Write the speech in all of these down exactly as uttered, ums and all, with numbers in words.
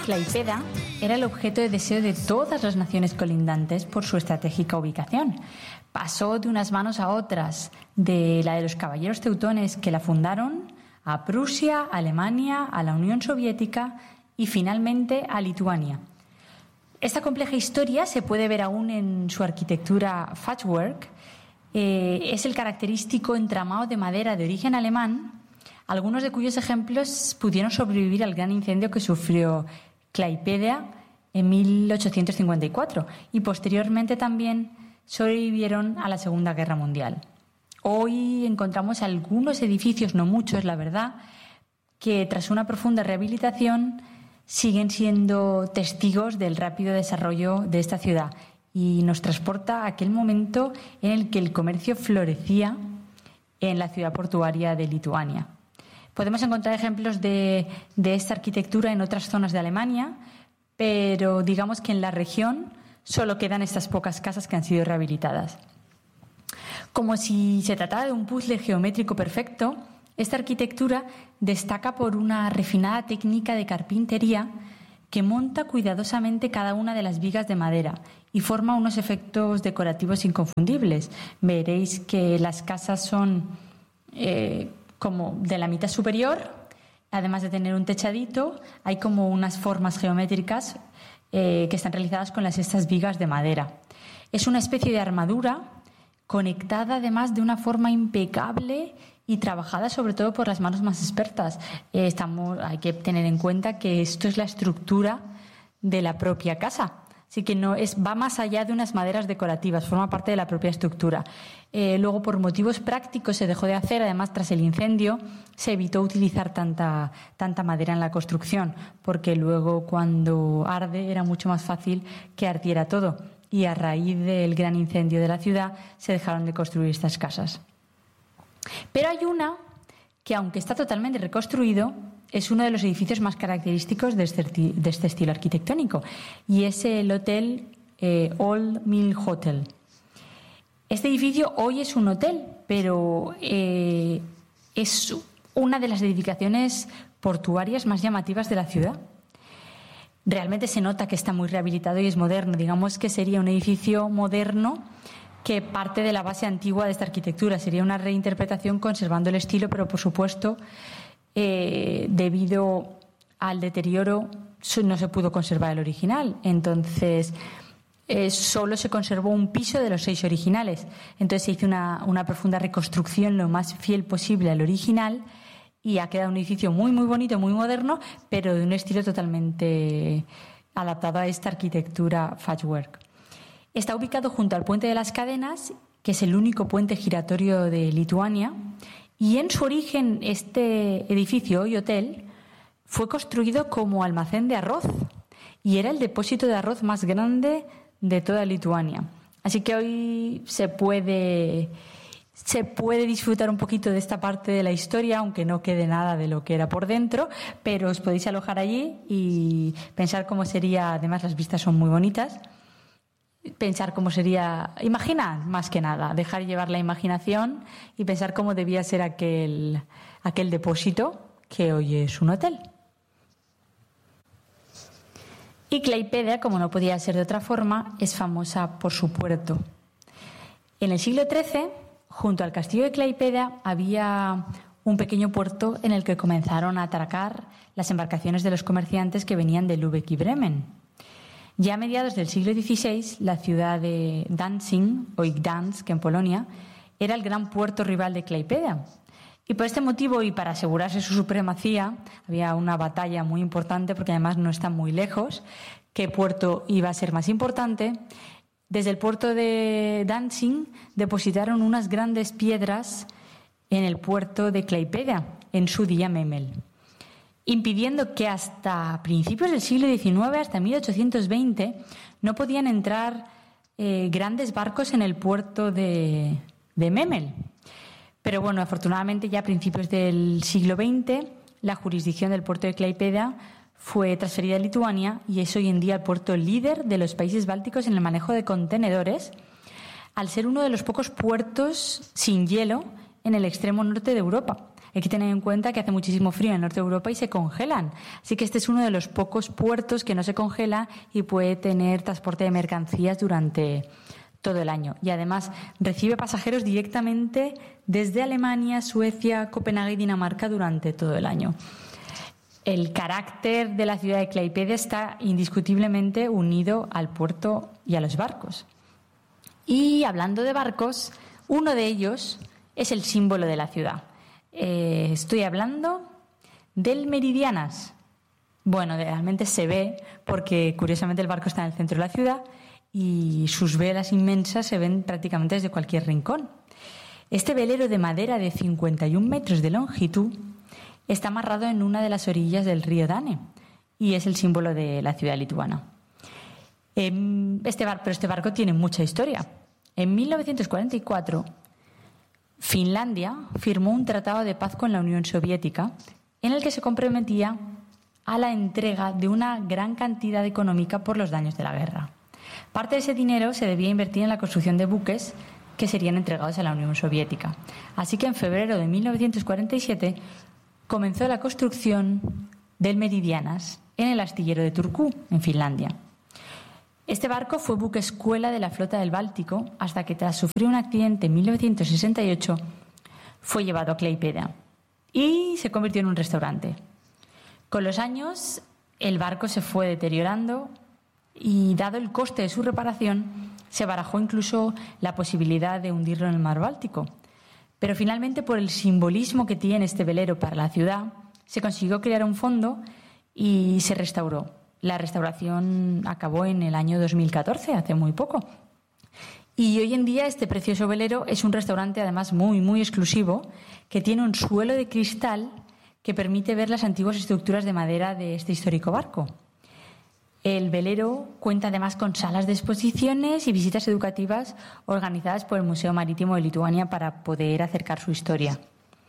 Klaipėda era el objeto de deseo de todas las naciones colindantes por su estratégica ubicación. Pasó de unas manos a otras, de la de los caballeros teutones que la fundaron, a Prusia, a Alemania, a la Unión Soviética y finalmente a Lituania. Esta compleja historia se puede ver aún en su arquitectura Fachwerk. Eh, es el característico entramado de madera de origen alemán, algunos de cuyos ejemplos pudieron sobrevivir al gran incendio que sufrió Klaipėda en mil ochocientos cincuenta y cuatro y posteriormente también sobrevivieron a la Segunda Guerra Mundial. Hoy encontramos algunos edificios, no muchos, la verdad, que tras una profunda rehabilitación siguen siendo testigos del rápido desarrollo de esta ciudad y nos transporta a aquel momento en el que el comercio florecía en la ciudad portuaria de Lituania. Podemos encontrar ejemplos de, de esta arquitectura en otras zonas de Alemania, pero digamos que en la región solo quedan estas pocas casas que han sido rehabilitadas. Como si se tratara de un puzzle geométrico perfecto, esta arquitectura destaca por una refinada técnica de carpintería que monta cuidadosamente cada una de las vigas de madera y forma unos efectos decorativos inconfundibles. Veréis que las casas son eh, como de la mitad superior, además de tener un techadito, hay como unas formas geométricas eh, que están realizadas con las, estas vigas de madera. Es una especie de armadura conectada además de una forma impecable y trabajada sobre todo por las manos más expertas. Eh, estamos, hay que tener en cuenta que esto es la estructura de la propia casa. Así que no es, va más allá de unas maderas decorativas, forma parte de la propia estructura. Eh, luego, por motivos prácticos, se dejó de hacer. Además, tras el incendio, se evitó utilizar tanta, tanta madera en la construcción, porque luego, cuando arde, era mucho más fácil que ardiera todo. Y a raíz del gran incendio de la ciudad, se dejaron de construir estas casas. Pero hay una que, aunque está totalmente reconstruido, es uno de los edificios más característicos de este, de este estilo arquitectónico, y es el hotel eh, Old Mill Hotel. Este edificio hoy es un hotel, pero eh, es una de las edificaciones portuarias más llamativas de la ciudad. Realmente se nota que está muy rehabilitado y es moderno. Digamos que sería un edificio moderno que parte de la base antigua de esta arquitectura. Sería una reinterpretación conservando el estilo, pero por supuesto, eh, debido al deterioro, no se pudo conservar el original. Entonces, eh, solo se conservó un piso de los seis originales. Entonces se hizo una, una profunda reconstrucción lo más fiel posible al original y ha quedado un edificio muy, muy bonito, muy moderno, pero de un estilo totalmente adaptado a esta arquitectura Fachwerk. Está ubicado junto al Puente de las Cadenas, que es el único puente giratorio de Lituania, y en su origen este edificio y hotel fue construido como almacén de arroz y era el depósito de arroz más grande de toda Lituania. Así que hoy se puede, se puede disfrutar un poquito de esta parte de la historia, aunque no quede nada de lo que era por dentro, pero os podéis alojar allí y pensar cómo sería. Además, las vistas son muy bonitas. Pensar cómo sería, imaginar más que nada, dejar llevar la imaginación y pensar cómo debía ser aquel, aquel depósito que hoy es un hotel. Y Klaipėda, como no podía ser de otra forma, es famosa por su puerto. En el siglo trece, junto al castillo de Klaipėda, había un pequeño puerto en el que comenzaron a atracar las embarcaciones de los comerciantes que venían de Lübeck y Bremen. Ya a mediados del siglo dieciséis, la ciudad de Danzig, o Gdansk, en Polonia, era el gran puerto rival de Klaipėda. Y por este motivo, y para asegurarse su supremacía, había una batalla muy importante, porque además no está muy lejos, qué puerto iba a ser más importante. Desde el puerto de Danzig depositaron unas grandes piedras en el puerto de Klaipėda, en su día Memel, impidiendo que hasta principios del siglo diecinueve, hasta mil ochocientos veinte, no podían entrar eh, grandes barcos en el puerto de, de Memel. Pero bueno, afortunadamente ya a principios del siglo veinte, la jurisdicción del puerto de Klaipėda fue transferida a Lituania y es hoy en día el puerto líder de los países bálticos en el manejo de contenedores, al ser uno de los pocos puertos sin hielo en el extremo norte de Europa. Hay que tener en cuenta que hace muchísimo frío en el norte de Europa y se congelan. Así que este es uno de los pocos puertos que no se congela y puede tener transporte de mercancías durante todo el año. Y además recibe pasajeros directamente desde Alemania, Suecia, Copenhague y Dinamarca durante todo el año. El carácter de la ciudad de Klaipėda está indiscutiblemente unido al puerto y a los barcos. Y hablando de barcos, uno de ellos es el símbolo de la ciudad. Eh, estoy hablando del Meridianas. Bueno, realmente se ve porque curiosamente el barco está en el centro de la ciudad y sus velas inmensas se ven prácticamente desde cualquier rincón. Este velero de madera de cincuenta y un metros de longitud está amarrado en una de las orillas del río Dane y es el símbolo de la ciudad lituana. Este bar, pero este barco tiene mucha historia. En mil novecientos cuarenta y cuatro, Finlandia firmó un tratado de paz con la Unión Soviética en el que se comprometía a la entrega de una gran cantidad económica por los daños de la guerra. Parte de ese dinero se debía invertir en la construcción de buques que serían entregados a la Unión Soviética. Así que en febrero de mil novecientos cuarenta y siete comenzó la construcción del Meridianas en el astillero de Turku, en Finlandia. Este barco fue buque escuela de la flota del Báltico hasta que, tras sufrir un accidente en mil novecientos sesenta y ocho, fue llevado a Klaipėda y se convirtió en un restaurante. Con los años, el barco se fue deteriorando y, dado el coste de su reparación, se barajó incluso la posibilidad de hundirlo en el mar Báltico. Pero finalmente, por el simbolismo que tiene este velero para la ciudad, se consiguió crear un fondo y se restauró. La restauración acabó en el año dos mil catorce, hace muy poco. Y hoy en día este precioso velero es un restaurante además muy, muy exclusivo que tiene un suelo de cristal que permite ver las antiguas estructuras de madera de este histórico barco. El velero cuenta además con salas de exposiciones y visitas educativas organizadas por el Museo Marítimo de Lituania para poder acercar su historia.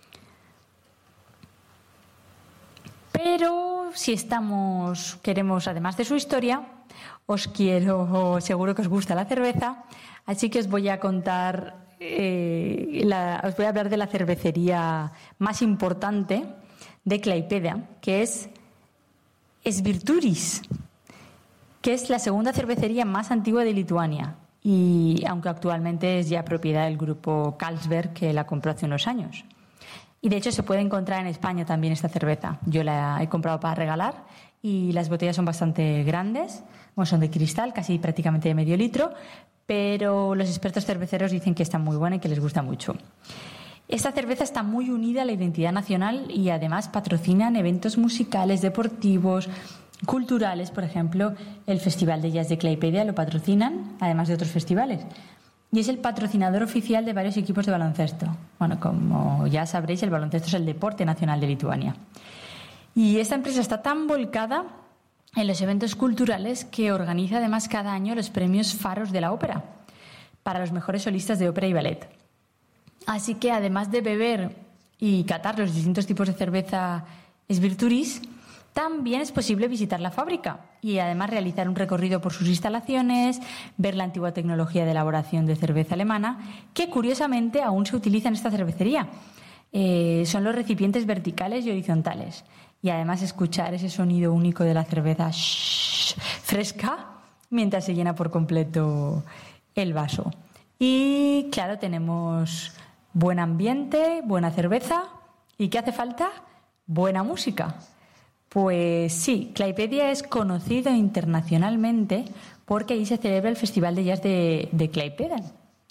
Pero si estamos, queremos, además de su historia, os quiero, seguro que os gusta la cerveza, así que os voy a contar, eh, la, os voy a hablar de la cervecería más importante de Klaipėda, que es Svirturis, que es la segunda cervecería más antigua de Lituania, y aunque actualmente es ya propiedad del grupo Carlsberg, que la compró hace unos años. Y de hecho se puede encontrar en España también esta cerveza. Yo la he comprado para regalar y las botellas son bastante grandes, bueno, son de cristal, casi prácticamente de medio litro, pero los expertos cerveceros dicen que está muy buena y que les gusta mucho. Esta cerveza está muy unida a la identidad nacional y además patrocinan eventos musicales, deportivos, culturales. Por ejemplo, el Festival de Jazz de Klaipėda lo patrocinan, además de otros festivales. Y es el patrocinador oficial de varios equipos de baloncesto. Bueno, como ya sabréis, el baloncesto es el deporte nacional de Lituania. Y esta empresa está tan volcada en los eventos culturales que organiza además cada año los premios Faros de la Ópera para los mejores solistas de ópera y ballet. Así que además de beber y catar los distintos tipos de cerveza Svirturis, también es posible visitar la fábrica y además realizar un recorrido por sus instalaciones, ver la antigua tecnología de elaboración de cerveza alemana, que curiosamente aún se utiliza en esta cervecería. Eh, son los recipientes verticales y horizontales. Y además escuchar ese sonido único de la cerveza shh, fresca mientras se llena por completo el vaso. Y claro, tenemos buen ambiente, buena cerveza. ¿Y qué hace falta? Buena música. Pues sí, Klaipėda es conocido internacionalmente porque ahí se celebra el Festival de Jazz de, de Klaipėda.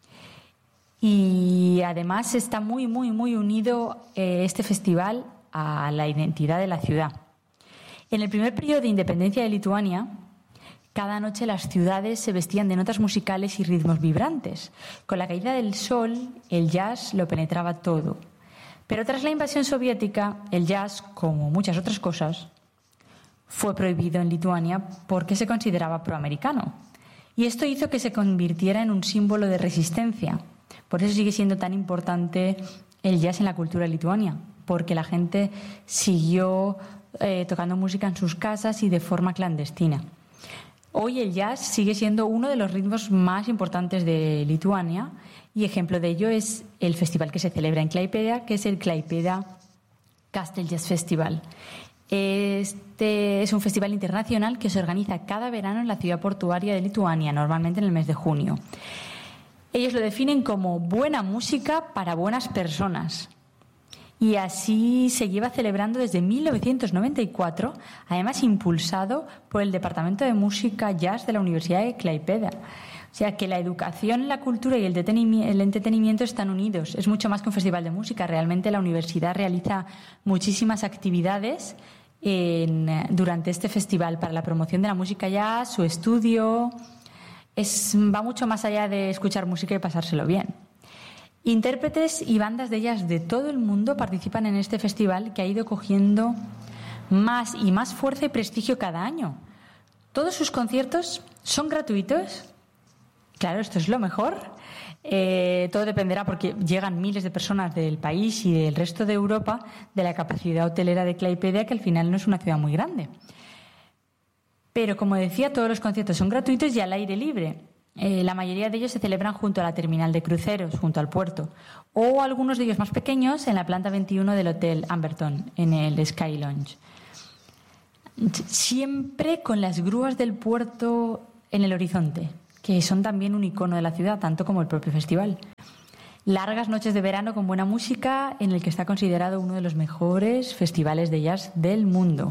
Y además está muy, muy, muy unido eh, este festival a la identidad de la ciudad. En el primer periodo de independencia de Lituania, cada noche las ciudades se vestían de notas musicales y ritmos vibrantes. Con la caída del sol, el jazz lo penetraba todo. Pero tras la invasión soviética, el jazz, como muchas otras cosas, fue prohibido en Lituania porque se consideraba proamericano. Y esto hizo que se convirtiera en un símbolo de resistencia. Por eso sigue siendo tan importante el jazz en la cultura lituania, porque la gente siguió eh, tocando música en sus casas y de forma clandestina. Hoy el jazz sigue siendo uno de los ritmos más importantes de Lituania y ejemplo de ello es el festival que se celebra en Klaipėda, que es el Klaipėda Castel Jazz Festival. Este es un festival internacional que se organiza cada verano en la ciudad portuaria de Lituania, normalmente en el mes de junio. Ellos lo definen como buena música para buenas personas. Y así se lleva celebrando desde mil novecientos noventa y cuatro, además impulsado por el Departamento de Música Jazz de la Universidad de Klaipėda. O sea que la educación, la cultura y el entretenimiento están unidos. Es mucho más que un festival de música. Realmente la universidad realiza muchísimas actividades en, durante este festival para la promoción de la música jazz, su estudio. Es, va mucho más allá de escuchar música y pasárselo bien. Intérpretes y bandas de jazz de todo el mundo participan en este festival que ha ido cogiendo más y más fuerza y prestigio cada año. Todos sus conciertos son gratuitos. Claro, esto es lo mejor. Eh, todo dependerá porque llegan miles de personas del país y del resto de Europa de la capacidad hotelera de Klaipėda, que al final no es una ciudad muy grande. Pero, como decía, todos los conciertos son gratuitos y al aire libre. Eh, la mayoría de ellos se celebran junto a la terminal de cruceros, junto al puerto, o algunos de ellos más pequeños en la planta veintiuno del Hotel Amberton, en el Sky Lounge. Siempre con las grúas del puerto en el horizonte, que son también un icono de la ciudad, tanto como el propio festival. Largas noches de verano con buena música, en el que está considerado uno de los mejores festivales de jazz del mundo.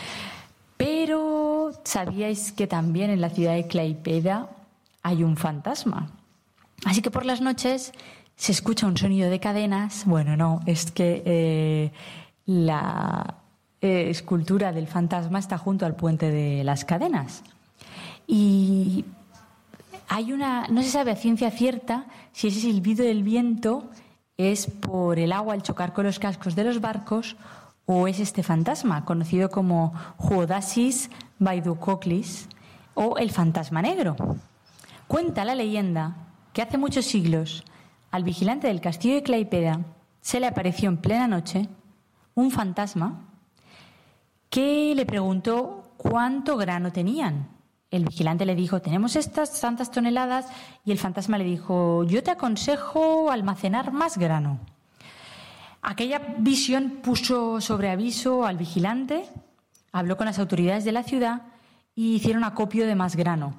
Pero, ¿sabíais que también en la ciudad de Klaipėda hay un fantasma? Así que por las noches se escucha un sonido de cadenas. Bueno, no, es que eh, la eh, escultura del fantasma está junto al puente de las cadenas. Y hay una, no se sabe a ciencia cierta si ese silbido del viento es por el agua al chocar con los cascos de los barcos o es este fantasma, conocido como Huodasis Vaidukoklis o el fantasma negro. Cuenta la leyenda que hace muchos siglos al vigilante del castillo de Klaipėda se le apareció en plena noche un fantasma que le preguntó cuánto grano tenían. El vigilante le dijo, tenemos estas tantas toneladas, y el fantasma le dijo, yo te aconsejo almacenar más grano. Aquella visión puso sobre aviso al vigilante, habló con las autoridades de la ciudad y hicieron acopio de más grano.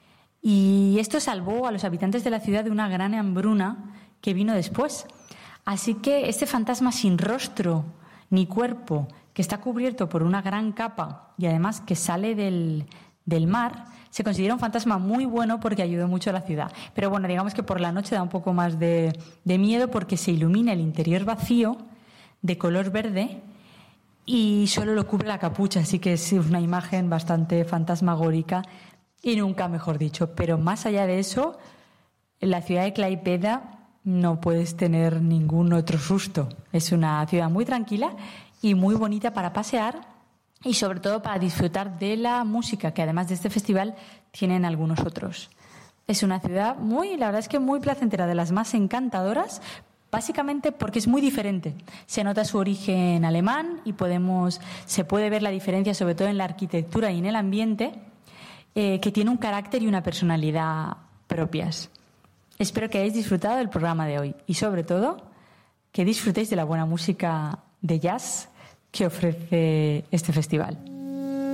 Y esto salvó a los habitantes de la ciudad de una gran hambruna que vino después. Así que este fantasma sin rostro ni cuerpo, que está cubierto por una gran capa y además que sale del, del mar, se considera un fantasma muy bueno porque ayudó mucho a la ciudad. Pero bueno, digamos que por la noche da un poco más de, de miedo porque se ilumina el interior vacío de color verde y solo lo cubre la capucha, así que es una imagen bastante fantasmagórica y nunca mejor dicho. Pero más allá de eso, en la ciudad de Klaipėda no puedes tener ningún otro susto. Es una ciudad muy tranquila y muy bonita para pasear y sobre todo para disfrutar de la música, que además de este festival tienen algunos otros. Es una ciudad muy, la verdad es que muy placentera, de las más encantadoras, básicamente porque es muy diferente. Se nota su origen alemán y podemos, se puede ver la diferencia sobre todo en la arquitectura y en el ambiente, eh, que tiene un carácter y una personalidad propias. Espero que hayáis disfrutado del programa de hoy y sobre todo que disfrutéis de la buena música de jazz que ofrece este festival.